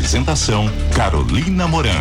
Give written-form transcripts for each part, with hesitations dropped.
Apresentação: Carolina Moran.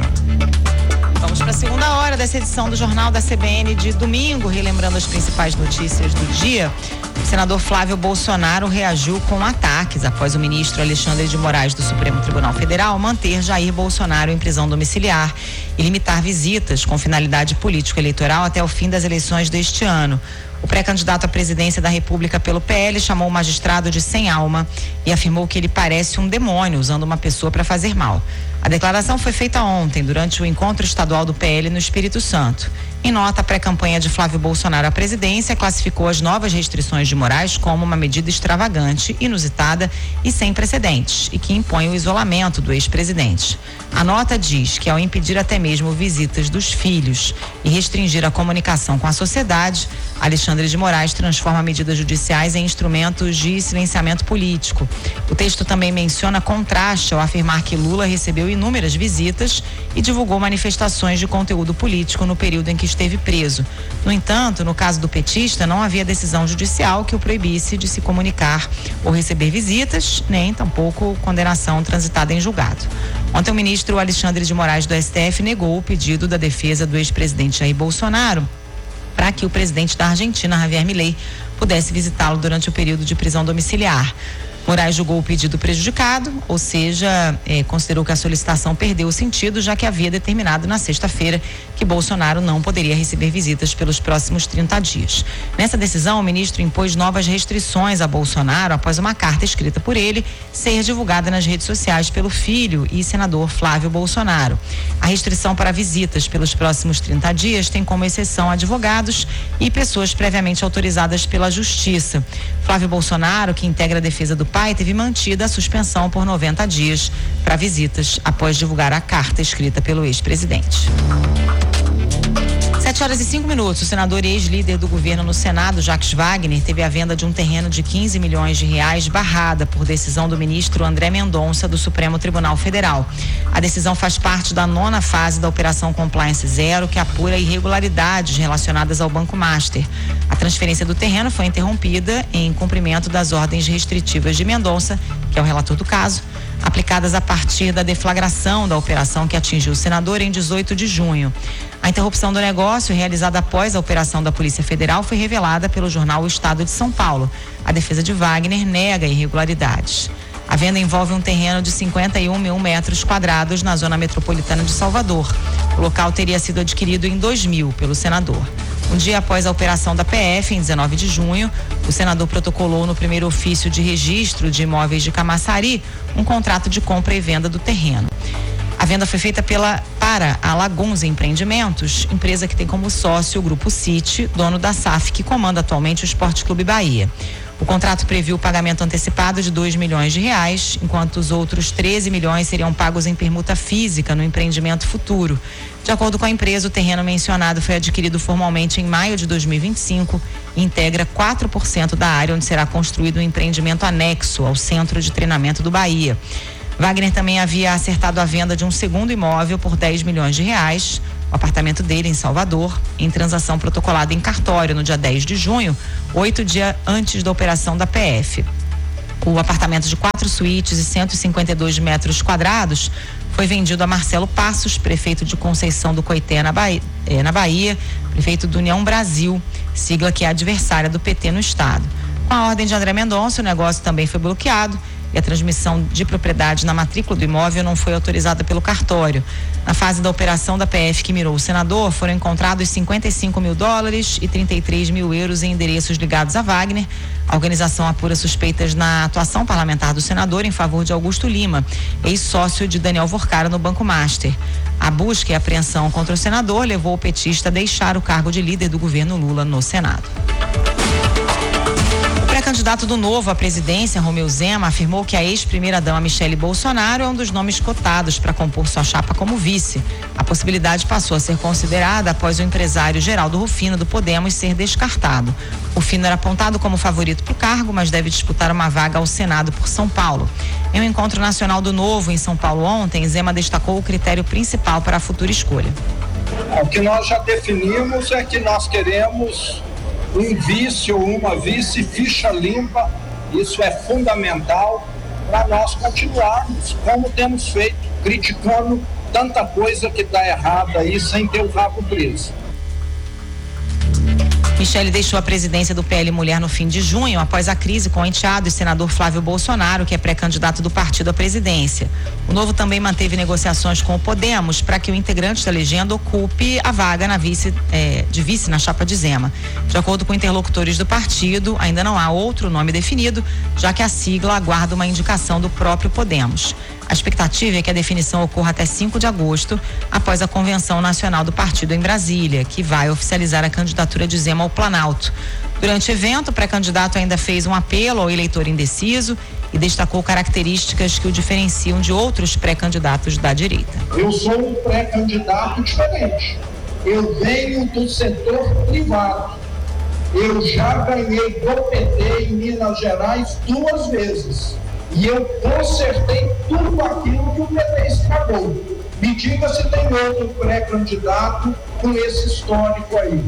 Vamos para a segunda hora dessa edição do Jornal da CBN de domingo, relembrando as principais notícias do dia. O senador Flávio Bolsonaro reagiu com ataques após o ministro Alexandre de Moraes do Supremo Tribunal Federal manter Jair Bolsonaro em prisão domiciliar e limitar visitas com finalidade político-eleitoral até o fim das eleições deste ano. O pré-candidato à presidência da República pelo PL chamou o magistrado de sem alma e afirmou que ele parece um demônio usando uma pessoa para fazer mal. A declaração foi feita ontem, durante o encontro estadual do PL no Espírito Santo. Em nota, a pré-campanha de Flávio Bolsonaro à presidência classificou as novas restrições de Moraes como uma medida extravagante, inusitada e sem precedentes, e que impõe o isolamento do ex-presidente. A nota diz que, ao impedir até mesmo visitas dos filhos e restringir a comunicação com a sociedade, Alexandre de Moraes transforma medidas judiciais em instrumentos de silenciamento político. O texto também menciona contraste ao afirmar que Lula recebeu inúmeras visitas e divulgou manifestações de conteúdo político no período em que esteve preso. No entanto, no caso do petista, não havia decisão judicial que o proibisse de se comunicar ou receber visitas, nem tampouco condenação transitada em julgado. Ontem, o ministro Alexandre de Moraes do STF negou o pedido da defesa do ex-presidente Jair Bolsonaro para que o presidente da Argentina, Javier Milei, pudesse visitá-lo durante o período de prisão domiciliar. Moraes julgou o pedido prejudicado, ou seja, considerou que a solicitação perdeu o sentido, já que havia determinado na sexta-feira que Bolsonaro não poderia receber visitas pelos próximos 30 dias. Nessa decisão, o ministro impôs novas restrições a Bolsonaro após uma carta escrita por ele ser divulgada nas redes sociais pelo filho e senador Flávio Bolsonaro. A restrição para visitas pelos próximos 30 dias tem como exceção advogados e pessoas previamente autorizadas pela Justiça. Flávio Bolsonaro, que integra a defesa do pai, teve mantida a suspensão por 90 dias para visitas após divulgar a carta escrita pelo ex-presidente. 7h05. O senador e ex-líder do governo no Senado, Jacques Wagner, teve a venda de um terreno de 15 milhões de reais barrada por decisão do ministro André Mendonça do Supremo Tribunal Federal. A decisão faz parte da 9ª fase da Operação Compliance Zero, que apura irregularidades relacionadas ao Banco Master. A transferência do terreno foi interrompida em cumprimento das ordens restritivas de Mendonça, que é o relator do caso, aplicadas a partir da deflagração da operação que atingiu o senador em 18 de junho. A interrupção do negócio, realizada após a operação da Polícia Federal, foi revelada pelo jornal O Estado de São Paulo. A defesa de Wagner nega irregularidades. A venda envolve um terreno de 51 mil metros quadrados na zona metropolitana de Salvador. O local teria sido adquirido em 2000 pelo senador. Um dia após a operação da PF, em 19 de junho, o senador protocolou no primeiro ofício de registro de imóveis de Camaçari um contrato de compra e venda do terreno. A venda foi feita para a Laguns Empreendimentos, empresa que tem como sócio o Grupo City, dono da SAF, que comanda atualmente o Esporte Clube Bahia. O contrato previu o pagamento antecipado de 2 milhões de reais, enquanto os outros 13 milhões seriam pagos em permuta física no empreendimento futuro. De acordo com a empresa, o terreno mencionado foi adquirido formalmente em maio de 2025 e integra 4% da área onde será construído um empreendimento anexo ao Centro de Treinamento do Bahia. Wagner também havia acertado a venda de um segundo imóvel por 10 milhões de reais, o apartamento dele em Salvador, em transação protocolada em cartório no dia 10 de junho, 8 dias antes da operação da PF. O apartamento de 4 suítes e 152 metros quadrados foi vendido a Marcelo Passos, prefeito de Conceição do Coité, na Bahia, prefeito do União Brasil, sigla que é adversária do PT no estado. Com a ordem de André Mendonça, o negócio também foi bloqueado e a transmissão de propriedade na matrícula do imóvel não foi autorizada pelo cartório. Na fase da operação da PF que mirou o senador, foram encontrados 55 mil dólares e 33 mil euros em endereços ligados a Wagner. A organização apura suspeitas na atuação parlamentar do senador em favor de Augusto Lima, ex-sócio de Daniel Vorcara no Banco Master. A busca e apreensão contra o senador levou o petista a deixar o cargo de líder do governo Lula no Senado. O candidato do Novo à presidência, Romeu Zema, afirmou que a ex-primeira-dama Michele Bolsonaro é um dos nomes cotados para compor sua chapa como vice. A possibilidade passou a ser considerada após o empresário Geraldo Rufino, do Podemos, ser descartado. Rufino era apontado como favorito para o cargo, mas deve disputar uma vaga ao Senado por São Paulo. Em um encontro nacional do Novo em São Paulo ontem, Zema destacou o critério principal para a futura escolha. O que nós já definimos é que nós queremos um vice ou uma vice ficha limpa, isso é fundamental, para nós continuarmos como temos feito, criticando tanta coisa que está errada aí sem ter o rabo preso. Michele deixou a presidência do PL Mulher no fim de junho, após a crise com o enteado e senador Flávio Bolsonaro, que é pré-candidato do partido à presidência. O Novo também manteve negociações com o Podemos para que o integrante da legenda ocupe a vaga de vice na chapa de Zema. De acordo com interlocutores do partido, ainda não há outro nome definido, já que a sigla aguarda uma indicação do próprio Podemos. A expectativa é que a definição ocorra até 5 de agosto, após a Convenção Nacional do Partido em Brasília, que vai oficializar a candidatura de Zema ao Planalto. Durante o evento, o pré-candidato ainda fez um apelo ao eleitor indeciso e destacou características que o diferenciam de outros pré-candidatos da direita. Eu sou um pré-candidato diferente. Eu venho do setor privado. Eu já ganhei do PT em Minas Gerais 2 vezes. E eu consertei tudo aquilo que o PT estragou. Me diga se tem outro pré-candidato com esse histórico aí.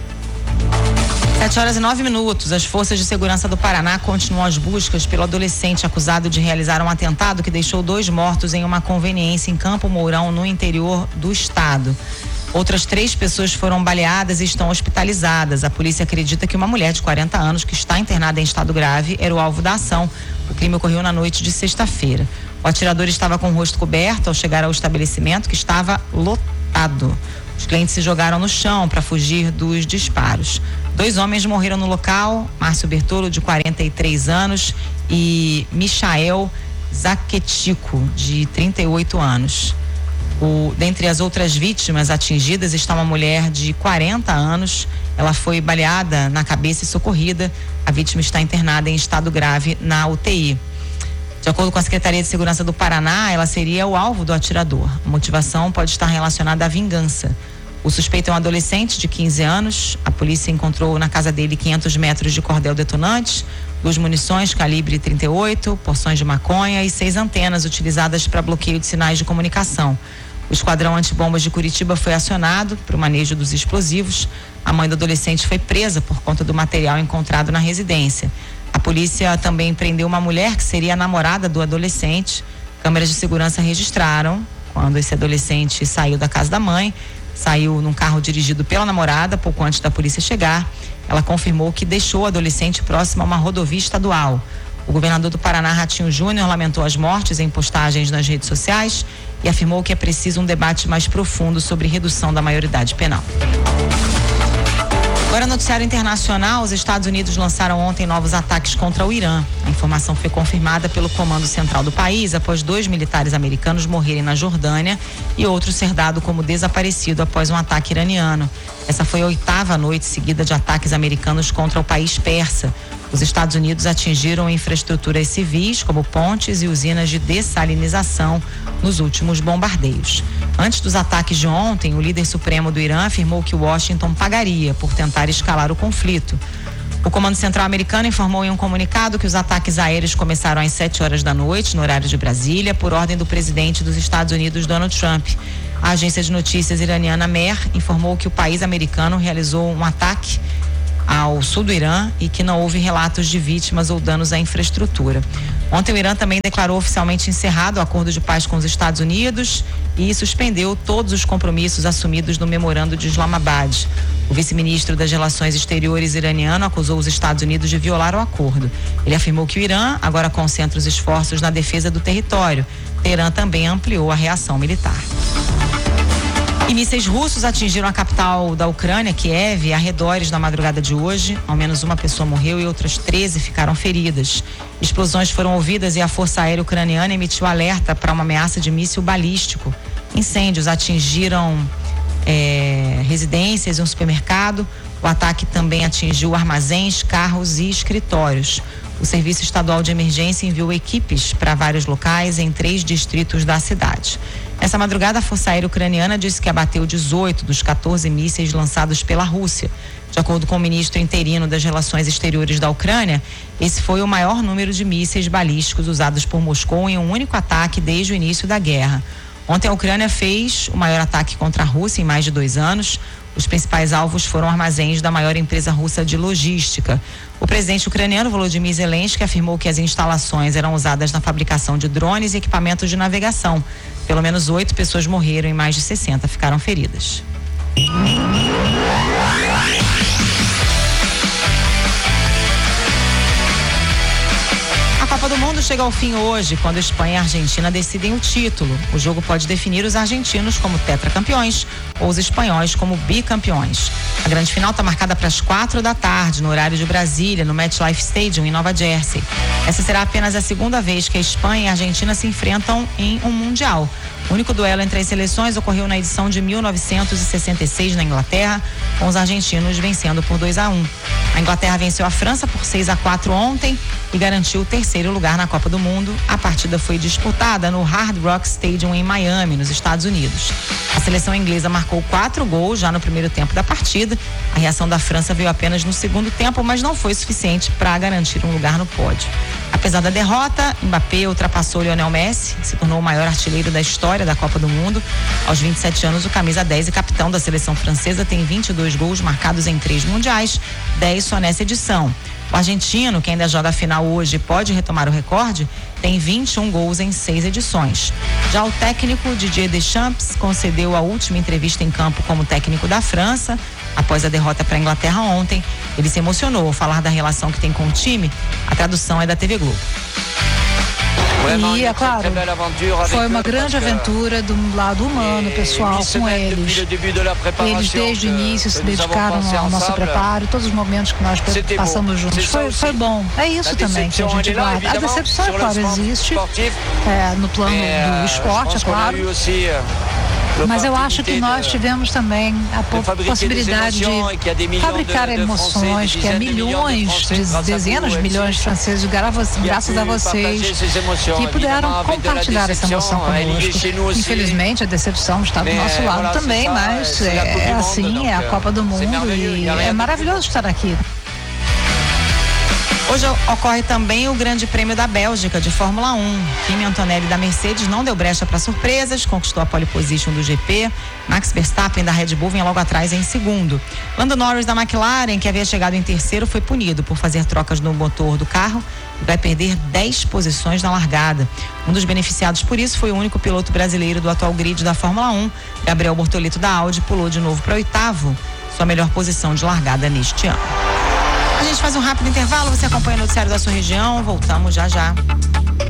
7h09. As forças de segurança do Paraná continuam as buscas pelo adolescente acusado de realizar um atentado que deixou 2 mortos em uma conveniência em Campo Mourão, no interior do estado. Outras 3 pessoas foram baleadas e estão hospitalizadas. A polícia acredita que uma mulher de 40 anos, que está internada em estado grave, era o alvo da ação. O crime ocorreu na noite de sexta-feira. O atirador estava com o rosto coberto ao chegar ao estabelecimento, que estava lotado. Os clientes se jogaram no chão para fugir dos disparos. 2 homens morreram no local: Márcio Bertolo, de 43 anos, e Michael Zaquetico, de 38 anos. Dentre as outras vítimas atingidas está uma mulher de 40 anos. Ela foi baleada na cabeça e socorrida. A vítima está internada em estado grave na UTI. De acordo com a Secretaria de Segurança do Paraná, ela seria o alvo do atirador. A motivação pode estar relacionada à vingança. O suspeito é um adolescente de 15 anos. A polícia encontrou na casa dele 500 metros de cordel detonante, 2 munições calibre 38, porções de maconha e 6 antenas utilizadas para bloqueio de sinais de comunicação. O esquadrão antibombas de Curitiba foi acionado para o manejo dos explosivos. A mãe do adolescente foi presa por conta do material encontrado na residência. A polícia também prendeu uma mulher que seria a namorada do adolescente. Câmeras de segurança registraram quando esse adolescente saiu da casa da mãe, saiu num carro dirigido pela namorada pouco antes da polícia chegar. Ela confirmou que deixou o adolescente próximo a uma rodovia estadual. O governador do Paraná, Ratinho Júnior, lamentou as mortes em postagens nas redes sociais e afirmou que é preciso um debate mais profundo sobre redução da maioridade penal. Agora, noticiário internacional: os Estados Unidos lançaram ontem novos ataques contra o Irã. A informação foi confirmada pelo comando central do país após 2 militares americanos morrerem na Jordânia e outro ser dado como desaparecido após um ataque iraniano. Essa foi a 8ª noite seguida de ataques americanos contra o país persa. Os Estados Unidos atingiram infraestruturas civis, como pontes e usinas de dessalinização, nos últimos bombardeios. Antes dos ataques de ontem, o líder supremo do Irã afirmou que Washington pagaria por tentar escalar o conflito. O Comando Central americano informou em um comunicado que os ataques aéreos começaram às 7 horas da noite, no horário de Brasília, por ordem do presidente dos Estados Unidos, Donald Trump. A agência de notícias iraniana MER informou que o país americano realizou um ataque ao sul do Irã e que não houve relatos de vítimas ou danos à infraestrutura. Ontem o Irã também declarou oficialmente encerrado o acordo de paz com os Estados Unidos e suspendeu todos os compromissos assumidos no memorando de Islamabad. O vice-ministro das Relações Exteriores iraniano acusou os Estados Unidos de violar o acordo. Ele afirmou que o Irã agora concentra os esforços na defesa do território. Teherã também ampliou a reação militar. E mísseis russos atingiram a capital da Ucrânia, Kiev, e arredores na madrugada de hoje. Ao menos uma pessoa morreu e outras 13 ficaram feridas. Explosões foram ouvidas e a Força Aérea Ucraniana emitiu alerta para uma ameaça de míssil balístico. Incêndios atingiram residências e um supermercado. O ataque também atingiu armazéns, carros e escritórios. O Serviço Estadual de Emergência enviou equipes para vários locais em 3 distritos da cidade. Nessa madrugada, a Força Aérea Ucraniana disse que abateu 18 dos 14 mísseis lançados pela Rússia. De acordo com o ministro interino das Relações Exteriores da Ucrânia, esse foi o maior número de mísseis balísticos usados por Moscou em um único ataque desde o início da guerra. Ontem a Ucrânia fez o maior ataque contra a Rússia em mais de 2 anos. Os principais alvos foram armazéns da maior empresa russa de logística. O presidente ucraniano Volodymyr Zelensky afirmou que as instalações eram usadas na fabricação de drones e equipamentos de navegação. Pelo menos 8 pessoas morreram e mais de 60 ficaram feridas. A Copa do Mundo chega ao fim hoje, quando Espanha e Argentina decidem o título. O jogo pode definir os argentinos como tetracampeões ou os espanhóis como bicampeões. A grande final está marcada para as 4h, no horário de Brasília, no MetLife Stadium, em Nova Jersey. Essa será apenas a segunda vez que a Espanha e a Argentina se enfrentam em um Mundial. O único duelo entre as seleções ocorreu na edição de 1966 na Inglaterra, com os argentinos vencendo por 2-1. A Inglaterra venceu a França por 6-4 ontem e garantiu o terceiro lugar na Copa do Mundo. A partida foi disputada no Hard Rock Stadium em Miami, nos Estados Unidos. A seleção inglesa marcou 4 gols já no primeiro tempo da partida. A reação da França veio apenas no segundo tempo, mas não foi suficiente para garantir um lugar no pódio. Apesar da derrota, Mbappé ultrapassou Lionel Messi, se tornou o maior artilheiro da história da Copa do Mundo. Aos 27 anos, o camisa 10 e capitão da seleção francesa tem 22 gols marcados em 3 mundiais, 10 só nessa edição. O argentino, que ainda joga a final hoje e pode retomar o recorde, tem 21 gols em 6 edições. Já o técnico Didier Deschamps concedeu a última entrevista em campo como técnico da França. Após a derrota para a Inglaterra ontem, ele se emocionou ao falar da relação que tem com o time. A tradução é da TV Globo. E, é claro, foi uma grande aventura do lado humano, pessoal, com eles. Eles, desde o início, se dedicaram ao nosso preparo, todos os momentos que nós passamos juntos. Foi bom. É isso também que a gente guarda. A decepção, é claro, existe no plano do esporte, é claro. Mas eu acho que nós tivemos também a possibilidade de fabricar emoções que milhões, dezenas de milhões de franceses, graças a vocês, que puderam compartilhar essa emoção conosco. Infelizmente, a decepção está do nosso lado também, mas é assim, é a Copa do Mundo e é maravilhoso estar aqui. Hoje ocorre também o Grande Prêmio da Bélgica de Fórmula 1. Kimi Antonelli da Mercedes não deu brecha para surpresas, conquistou a pole position do GP. Max Verstappen da Red Bull vem logo atrás em segundo. Lando Norris da McLaren, que havia chegado em terceiro, foi punido por fazer trocas no motor do carro e vai perder 10 posições na largada. Um dos beneficiados por isso foi o único piloto brasileiro do atual grid da Fórmula 1. Gabriel Bortoleto da Audi pulou de novo para 8º, sua melhor posição de largada neste ano. A gente faz um rápido intervalo, você acompanha o noticiário da sua região, voltamos já já.